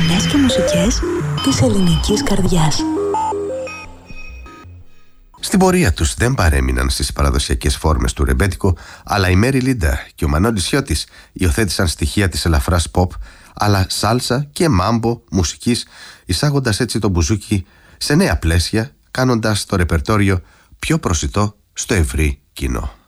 σκηνές και μουσικές της ελληνικής καρδιάς. Στην πορεία τους δεν παρέμειναν στις παραδοσιακές φόρμες του ρεμπέτικο, αλλά η Μέρι Λίντα και ο Μανώλης Σιώτης υιοθέτησαν στοιχεία της ελαφράς pop, αλλά σάλσα και μάμπο μουσικής, εισάγοντας έτσι το μπουζούκι σε νέα πλαίσια, κάνοντας το ρεπερτόριο πιο προσιτό στο ευρύ κοινό.